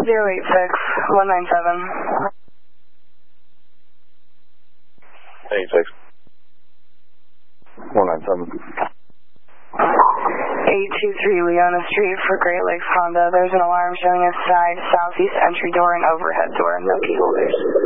086-197. 86-197. 823 Leona Street for Great Lakes Honda. There's an alarm showing a side southeast entry door and overhead door. No key holders.